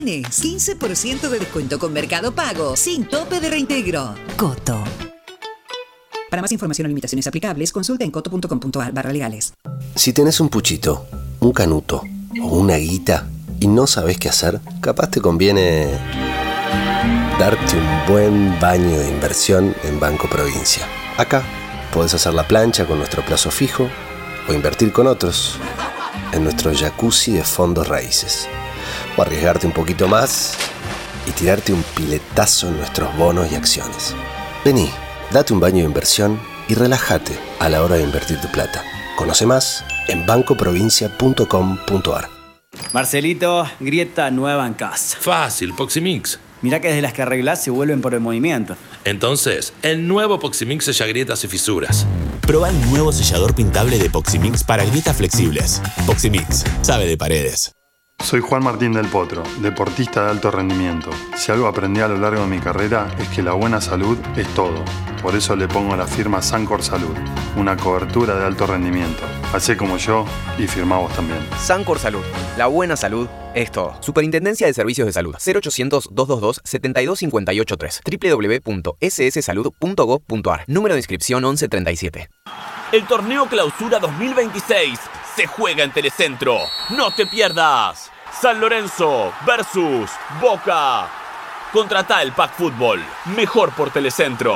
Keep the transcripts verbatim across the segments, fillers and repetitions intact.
quince por ciento de descuento con Mercado Pago, sin tope de reintegro. Coto. Para más información o limitaciones aplicables, consulta en coto punto com punto a r barra legales. Si tenés un puchito, un canuto o una guita y no sabés qué hacer, capaz te conviene darte un buen baño de inversión en Banco Provincia. Acá podés hacer la plancha con nuestro plazo fijo o invertir con otros en nuestro jacuzzi de fondos raíces. O arriesgarte un poquito más y tirarte un piletazo en nuestros bonos y acciones. Vení, date un baño de inversión y relájate a la hora de invertir tu plata. Conoce más en banco provincia punto com punto a r. Marcelito, grieta nueva en casa. Fácil, Poximix. Mirá que desde las que arreglás se vuelven por el movimiento. Entonces, el nuevo Poximix sella grietas y fisuras. Proba el nuevo sellador pintable de Poximix para grietas flexibles. Poximix, sabe de paredes. Soy Juan Martín del Potro, deportista de alto rendimiento. Si algo aprendí a lo largo de mi carrera es que la buena salud es todo. Por eso le pongo la firma Sancor Salud, una cobertura de alto rendimiento. Hacé como yo y firmá vos también. Sancor Salud, la buena salud es todo. Superintendencia de Servicios de Salud. cero ochocientos, doscientos veintidós, setenta y dos cincuenta y ocho tres. doble u doble u doble u punto ese ese salud punto gob punto a r. Número de inscripción once treinta y siete. El torneo Clausura dos mil veintiséis se juega en Telecentro. ¡No te pierdas! San Lorenzo versus Boca. Contratá el Pack Fútbol. Mejor por Telecentro.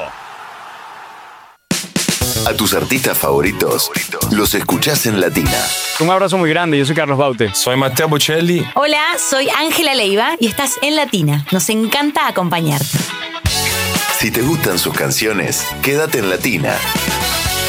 A tus artistas favoritos los escuchás en Latina. Un abrazo muy grande, yo soy Carlos Baute. Soy Mateo Bocelli. Hola, soy Ángela Leiva y estás en Latina. Nos encanta acompañarte. Si te gustan sus canciones, quédate en Latina.